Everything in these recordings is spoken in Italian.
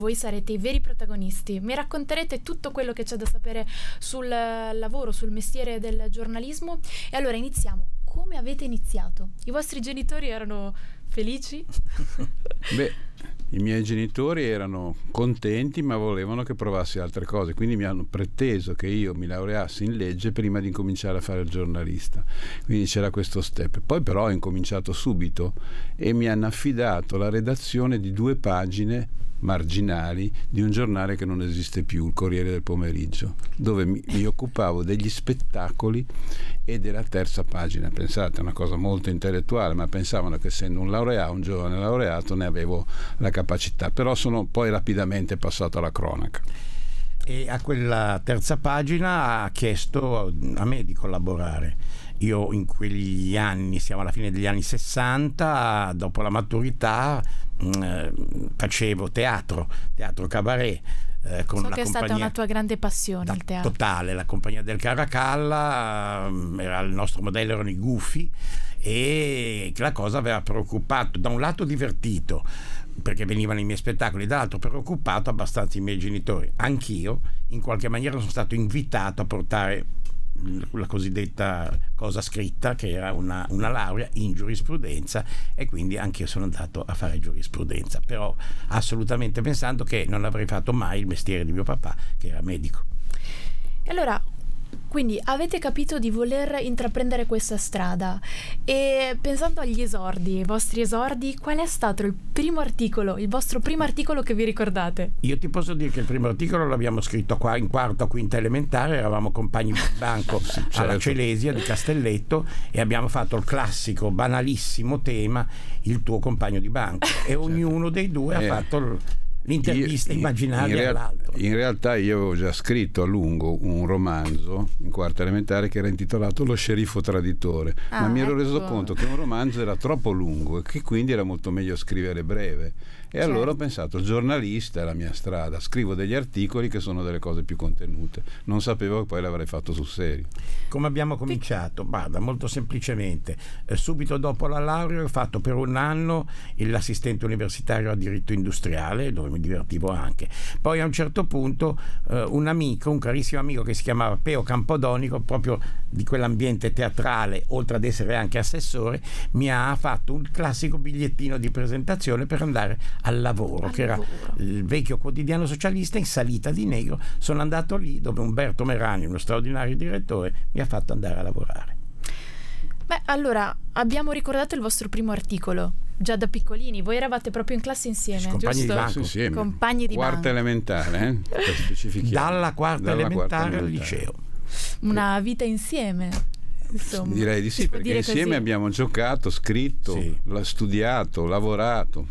voi sarete i veri protagonisti. Mi racconterete tutto quello che c'è da sapere sul lavoro, sul mestiere del giornalismo. E allora iniziamo. Come avete iniziato? I vostri genitori erano felici? Beh, i miei genitori erano contenti, ma volevano che provassi altre cose, quindi mi hanno preteso che io mi laureassi in legge prima di incominciare a fare il giornalista. Quindi c'era questo step. Poi però ho incominciato subito e mi hanno affidato la redazione di 2 pagine marginali di un giornale che non esiste più, il Corriere del Pomeriggio, dove mi occupavo degli spettacoli e della terza pagina. Pensate, è una cosa molto intellettuale, ma pensavano che essendo un giovane laureato ne avevo la capacità, però sono poi rapidamente passato alla cronaca. E a quella terza pagina ha chiesto a me di collaborare. Io in quegli anni, siamo alla fine degli anni 60, dopo la maturità facevo teatro cabaret con so la che è stata una tua grande passione, il teatro. Totale, la compagnia del Caracalla, era il nostro modello, erano i Gufi, e la cosa aveva preoccupato, da un lato divertito perché venivano i miei spettacoli, dall'altro preoccupato abbastanza i miei genitori. Anch'io in qualche maniera sono stato invitato a portare la cosiddetta cosa scritta, che era una laurea in giurisprudenza, e quindi anche io sono andato a fare giurisprudenza, però assolutamente pensando che non avrei fatto mai il mestiere di mio papà, che era medico. E allora, quindi avete capito di voler intraprendere questa strada, e pensando agli esordi, ai vostri esordi, qual è stato il vostro primo articolo che vi ricordate? Io ti posso dire che il primo articolo l'abbiamo scritto qua in quarta o quinta elementare, eravamo compagni di banco alla Celesia di Castelletto, e abbiamo fatto il classico banalissimo tema, il tuo compagno di banco, e ognuno dei due ha fatto l'intervista immaginaria all'altro. In realtà io avevo già scritto a lungo un romanzo in quarta elementare che era intitolato Lo sceriffo traditore, ma mi ero reso conto che un romanzo era troppo lungo e che quindi era molto meglio scrivere breve, e allora ho pensato, il giornalista è la mia strada, scrivo degli articoli che sono delle cose più contenute. Non sapevo che poi l'avrei fatto sul serio. Come abbiamo cominciato? Guarda, molto semplicemente, subito dopo la laurea ho fatto per un anno l'assistente universitario a diritto industriale, dove mi divertivo anche. Poi a un certo punto un carissimo amico che si chiamava Peo Campodonico, proprio di quell'ambiente teatrale, oltre ad essere anche assessore, mi ha fatto un classico bigliettino di presentazione per andare al lavoro, che era il vecchio quotidiano socialista in Salita di Negro. Sono andato lì dove Umberto Merani, uno straordinario direttore, mi ha fatto andare a lavorare. Beh, allora, abbiamo ricordato il vostro primo articolo. Già da piccolini, voi eravate proprio in classe insieme, compagni giusto? di banco. Insieme. Compagni di quarta banco. elementare, per specifichiamo. Dalla quarta elementare al liceo. Una vita insieme. Insomma, direi di sì, perché insieme così abbiamo giocato, scritto, studiato, lavorato,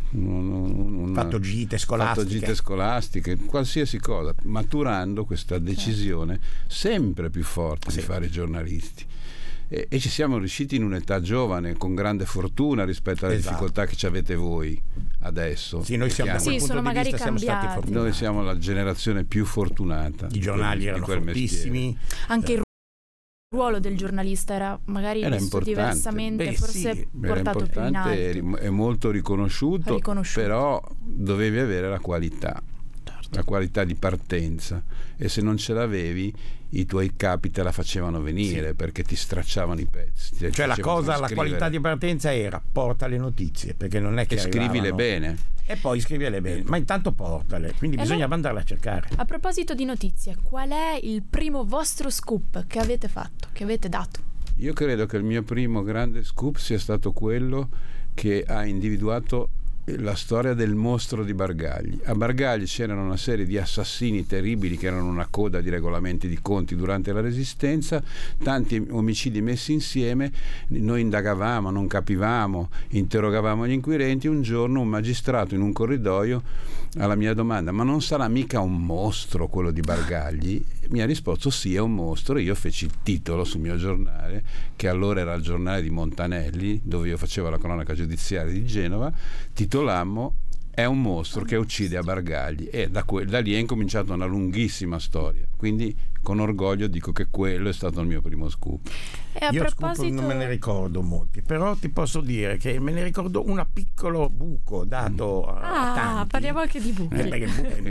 fatto gite scolastiche, qualsiasi cosa, maturando questa decisione sempre più forte di fare giornalisti. E ci siamo riusciti in un'età giovane, con grande fortuna rispetto alle difficoltà che ci avete voi adesso. Sì, noi siamo, sono magari cambiati. Noi siamo la generazione più fortunata. I giornali erano fortissimi. Anche il ruolo del giornalista era magari visto diversamente, forse portato più in alto. È molto riconosciuto, però dovevi avere la qualità. La qualità di partenza, e se non ce l'avevi i tuoi capi te la facevano venire, perché ti stracciavano i pezzi, cioè la qualità di partenza era porta le notizie, perché non è che scrivile bene, e poi scrivile bene, ma intanto portale, quindi bisognava andarle a cercare. A proposito di notizie, qual è il primo vostro scoop che avete fatto, che avete dato? Io credo che il mio primo grande scoop sia stato quello che ha individuato la storia del mostro di Bargagli. A Bargagli c'erano una serie di assassini terribili che erano una coda di regolamenti di conti durante la Resistenza, tanti omicidi messi insieme. Noi indagavamo, non capivamo, interrogavamo gli inquirenti. Un giorno un magistrato in un corridoio alla mia domanda: ma non sarà mica un mostro quello di Bargagli? Mi ha risposto: sì, è un mostro. Io feci il titolo sul mio giornale, che allora era il giornale di Montanelli, dove io facevo la cronaca giudiziaria di Genova. Titolammo è un mostro che uccide a Bargagli, e da lì è incominciata una lunghissima storia, quindi con orgoglio dico che quello è stato il mio primo scoop. E a Io proposito... scoop non me ne ricordo molti, però ti posso dire che me ne ricordo un piccolo buco dato a tanti. parliamo anche di buchi. Perché il buco è